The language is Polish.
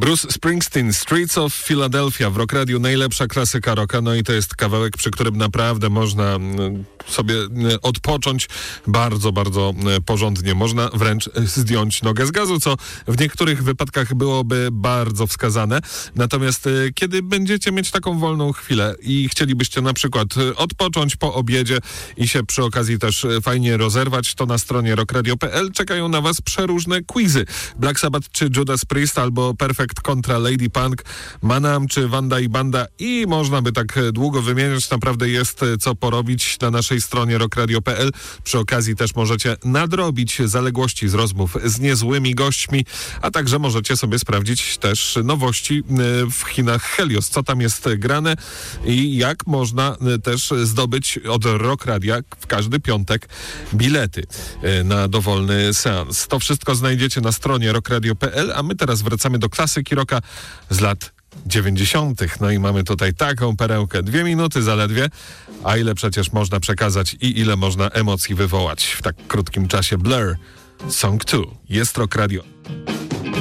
Bruce Springsteen, Streets of Philadelphia w Rock Radio, najlepsza klasyka rocka, no i to jest kawałek, przy którym naprawdę można sobie odpocząć bardzo, bardzo porządnie. Można wręcz zdjąć nogę z gazu, co w niektórych wypadkach byłoby bardzo wskazane. Natomiast kiedy będziecie mieć taką wolną chwilę i chcielibyście na przykład odpocząć po obiedzie i się przy okazji też fajnie rozerwać, to na stronie rockradio.pl czekają na was przeróżne quizy. Black Sabbath czy Judas Priest, albo Perfect kontra Lady Punk, Manam czy Wanda i Banda, i można by tak długo wymieniać. Naprawdę jest co porobić na naszej stronie rockradio.pl. Przy okazji też możecie nadrobić zaległości z rozmów z niezłymi gośćmi, a także możecie sobie sprawdzić też nowości w Chinach Helios, co tam jest grane i jak można też zdobyć od Rock Radia w każdy piątek bilety na dowolny seans. To wszystko znajdziecie na stronie rockradio.pl, a my teraz wracamy do klasyki rocka z lat 90. No i mamy tutaj taką perełkę. 2 minuty zaledwie, a ile przecież można przekazać i ile można emocji wywołać w tak krótkim czasie. Blur, Song 2. Jest Rock Radio.